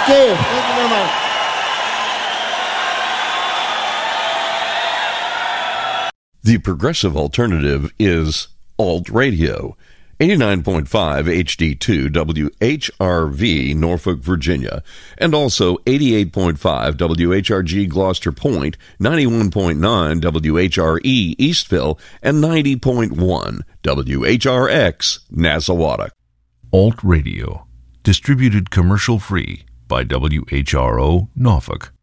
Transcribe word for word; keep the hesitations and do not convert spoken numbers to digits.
Okay, thank you very much. The progressive alternative is Alt Radio. eighty-nine point five H D two W H R V, Norfolk, Virginia, and also eighty-eight point five W H R G, Gloucester Point, ninety-one point nine W H R E, Eastville, and ninety point one W H R X, Nassawatuk. Alt Radio, distributed commercial-free by W H R O, Norfolk.